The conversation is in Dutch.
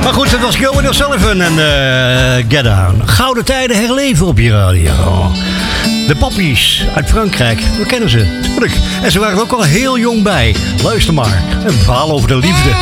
Maar goed, het was Gilbert O'Sullivan en Get Down. Gouden tijden herleven op je radio. De Poppies uit Frankrijk, we kennen ze, natuurlijk. En ze waren er ook al heel jong bij. Luister maar, een verhaal over de liefde.